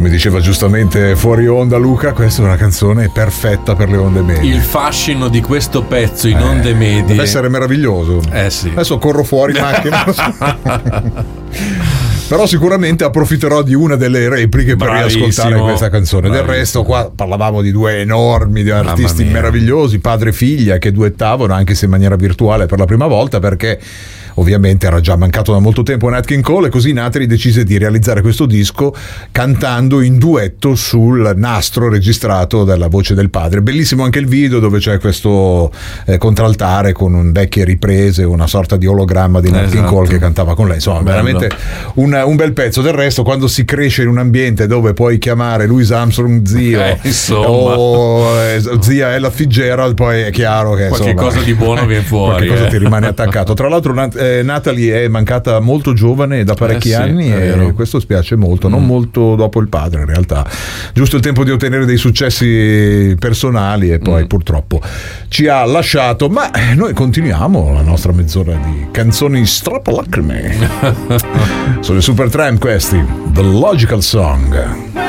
Come diceva giustamente fuori onda Luca, questa è una canzone perfetta per le onde medie. Il fascino di questo pezzo in onde medie deve essere meraviglioso. Sì. Adesso corro fuori in macchina. Però sicuramente approfitterò di una delle repliche per riascoltare questa canzone. Del resto qua parlavamo di due enormi artisti meravigliosi, padre e figlia, che duettavano anche se in maniera virtuale per la prima volta, perché ovviamente era già mancato da molto tempo Nat King Cole, e così Natalie decise di realizzare questo disco cantando in duetto sul nastro registrato dalla voce del padre. Bellissimo anche il video, dove c'è questo contraltare con vecchie riprese, una sorta di ologramma di Nat King Cole che cantava con lei. Insomma, veramente un bel pezzo. Del resto, quando si cresce in un ambiente dove puoi chiamare Louis Armstrong zio o zia Ella Fitzgerald, poi è chiaro che qualche cosa di buono viene fuori, qualche cosa ti rimane attaccato. Tra l'altro Natalie è mancata molto giovane, da parecchi anni, e questo spiace molto. Non molto dopo il padre, in realtà, giusto il tempo di ottenere dei successi personali, e poi purtroppo ci ha lasciato. Ma noi continuiamo la nostra mezz'ora di canzoni strappalacrime. Sono i Supertramp, questi The Logical Song.